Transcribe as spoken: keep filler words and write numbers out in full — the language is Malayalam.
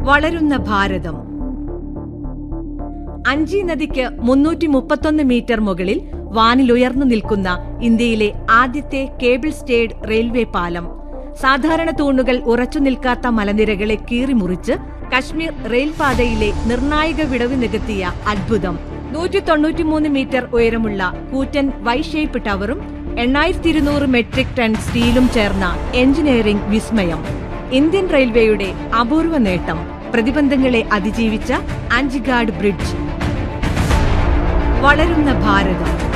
വളരുന്ന ഭാരതം. അഞ്ചി നദിക്ക് മുന്നൂറ്റി മുപ്പത്തൊന്ന് മീറ്റർ മുകളിൽ വാനിലുയർന്നു നിൽക്കുന്ന ഇന്ത്യയിലെ ആദ്യത്തെ കേബിൾ സ്റ്റേഡ് റെയിൽവേ പാലം. സാധാരണ തൂണുകൾ ഉറച്ചു നിൽക്കാത്ത മലനിരകളെ കീറിമുറിച്ച് കശ്മീർ റെയിൽപാതയിലെ നിർണായക വിടവ് നികത്തിയ അത്ഭുതം. നൂറ്റി തൊണ്ണൂറ്റിമൂന്ന് മീറ്റർ ഉയരമുള്ള കൂറ്റൻ വൈ ഷേപ്പ് ടവറും എണ്ണായിരത്തി ഇരുന്നൂറ് മെട്രിക് ടൺ സ്റ്റീലും ചേർന്ന എഞ്ചിനീയറിംഗ് വിസ്മയം. ഇന്ത്യൻ റെയിൽവേയുടെ അപൂർവ നേട്ടം. പ്രതിബന്ധങ്ങളെ അതിജീവിച്ച ആൻജിഗാഡ് ബ്രിഡ്ജ്. വളരുന്ന ഭാരതം.